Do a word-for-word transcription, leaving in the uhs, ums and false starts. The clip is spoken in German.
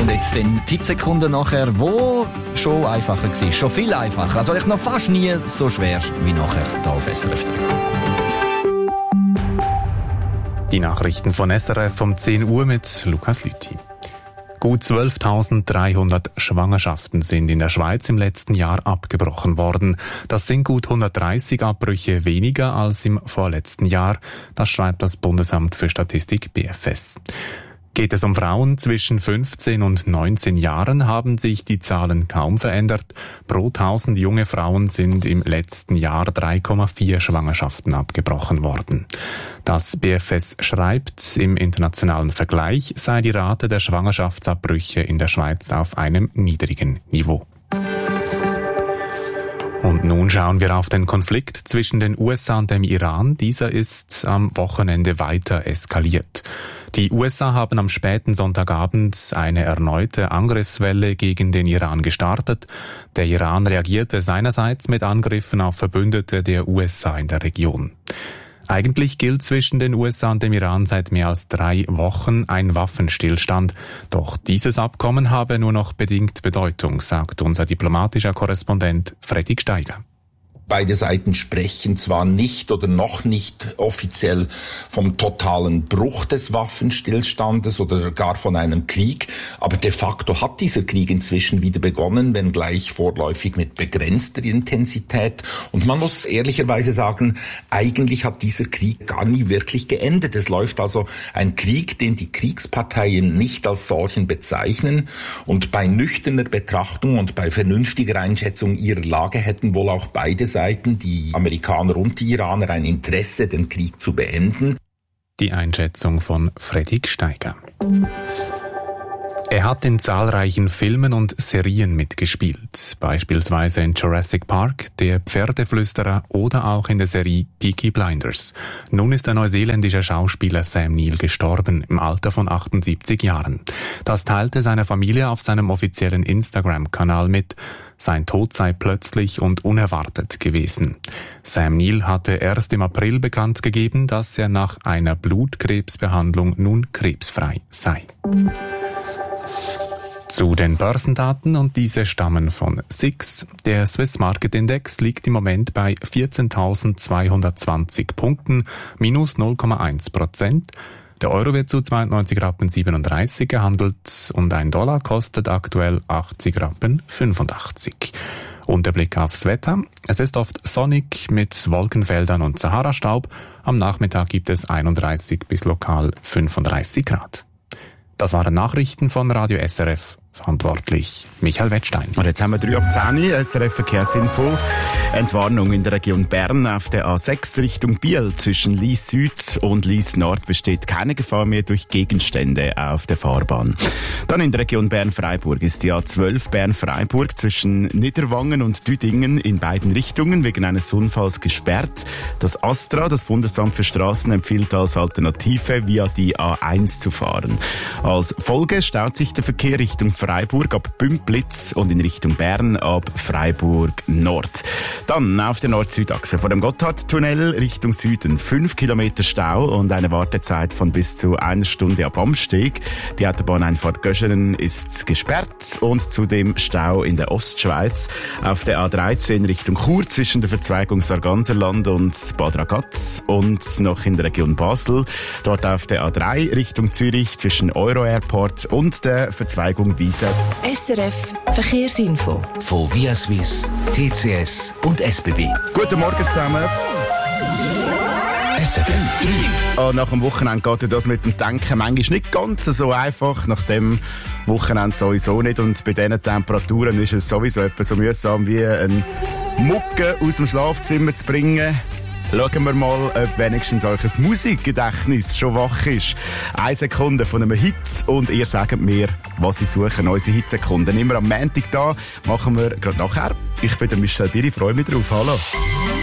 Und jetzt den Tippsekunden nachher, wo schon einfacher war. Schon viel einfacher. Also eigentlich noch fast nie so schwer wie nachher hier auf S R F drei. Die Nachrichten von S R F um zehn Uhr mit Lukas Lüthi. Gut zwölftausenddreihundert Schwangerschaften sind in der Schweiz im letzten Jahr abgebrochen worden. Das sind gut hundertdreißig Abbrüche weniger als im vorletzten Jahr. Das schreibt das Bundesamt für Statistik B F S. Geht es um Frauen zwischen fünfzehn und neunzehn Jahren, haben sich die Zahlen kaum verändert. Pro tausend junge Frauen sind im letzten Jahr drei Komma vier Schwangerschaften abgebrochen worden. Das B F S schreibt, im internationalen Vergleich sei die Rate der Schwangerschaftsabbrüche in der Schweiz auf einem niedrigen Niveau. Und nun schauen wir auf den Konflikt zwischen den U S A und dem Iran. Dieser ist am Wochenende weiter eskaliert. Die U S A haben am späten Sonntagabend eine erneute Angriffswelle gegen den Iran gestartet. Der Iran reagierte seinerseits mit Angriffen auf Verbündete der U S A in der Region. Eigentlich gilt zwischen den U S A und dem Iran seit mehr als drei Wochen ein Waffenstillstand. Doch dieses Abkommen habe nur noch bedingt Bedeutung, sagt unser diplomatischer Korrespondent Fredrik Steiger. Beide Seiten sprechen zwar nicht oder noch nicht offiziell vom totalen Bruch des Waffenstillstandes oder gar von einem Krieg, aber de facto hat dieser Krieg inzwischen wieder begonnen, wenngleich vorläufig mit begrenzter Intensität. Und man muss ehrlicherweise sagen, eigentlich hat dieser Krieg gar nie wirklich geendet. Es läuft also ein Krieg, den die Kriegsparteien nicht als solchen bezeichnen. Und bei nüchterner Betrachtung und bei vernünftiger Einschätzung ihrer Lage hätten wohl auch beide Seiten, die Amerikaner und die Iraner, ein Interesse, den Krieg zu beenden. Die Einschätzung von Fredrik Steiger. Er hat in zahlreichen Filmen und Serien mitgespielt, beispielsweise in Jurassic Park, Der Pferdeflüsterer oder auch in der Serie Peaky Blinders. Nun ist der neuseeländische Schauspieler Sam Neill gestorben, im Alter von achtundsiebzig Jahren. Das teilte seine Familie auf seinem offiziellen Instagram-Kanal mit. Sein Tod sei plötzlich und unerwartet gewesen. Sam Neill hatte erst im April bekannt gegeben, dass er nach einer Blutkrebsbehandlung nun krebsfrei sei. Zu den Börsendaten, und diese stammen von S I X. Der Swiss Market Index liegt im Moment bei vierzehntausendzweihundertzwanzig Punkten, minus null Komma eins Prozent. Der Euro wird zu zweiundneunzig Rappen siebenunddreißig gehandelt und ein Dollar kostet aktuell achtzig Rappen fünfundachtzig. Und der Blick aufs Wetter. Es ist oft sonnig mit Wolkenfeldern und Saharastaub. Am Nachmittag gibt es einunddreißig bis lokal fünfunddreißig Grad. Das waren Nachrichten von Radio S R F. Verantwortlich Michael Wettstein. Und jetzt haben wir drei ab zehn, S R F Verkehrsinfo. Entwarnung in der Region Bern auf der A sechs Richtung Biel. Zwischen Lyss Süd und Lyss Nord besteht keine Gefahr mehr durch Gegenstände auf der Fahrbahn. Dann in der Region Bern-Freiburg ist die A zwölf Bern-Freiburg zwischen Niederwangen und Düdingen in beiden Richtungen wegen eines Unfalls gesperrt. Das ASTRA, das Bundesamt für Straßen, empfiehlt als Alternative via die A eins zu fahren. Als Folge staut sich der Verkehr Richtung Freiburg ab Bümplitz und in Richtung Bern ab Freiburg Nord. Dann auf der Nord-Süd-Achse vor dem Gotthardtunnel Richtung Süden fünf Kilometer Stau und eine Wartezeit von bis zu einer Stunde ab Amsteg. Die Autobahneinfahrt Göschenen ist gesperrt und zudem Stau in der Ostschweiz. Auf der A dreizehn Richtung Chur zwischen der Verzweigung Sarganserland und Bad Ragaz und noch in der Region Basel. Dort auf der A drei Richtung Zürich zwischen Euro Airport und der Verzweigung Wiese. S R F Verkehrsinfo von Via Swiss, T C S und S B B. Guten Morgen zusammen. S R F drei. Oh, nach dem Wochenende geht das mit dem Denken manchmal nicht ganz so einfach. Nach dem Wochenende sowieso nicht. Und bei diesen Temperaturen ist es sowieso etwas so mühsam wie ein Mucke aus dem Schlafzimmer zu bringen. Schauen wir mal, ob wenigstens euch ein Musikgedächtnis schon wach ist. Eine Sekunde von einem Hit und ihr sagt mir, was ich suche. Unsere Hitsekunden. Immer am Montag da, machen wir gerade nachher. Ich bin der Michel Biri, freue mich drauf. Hallo.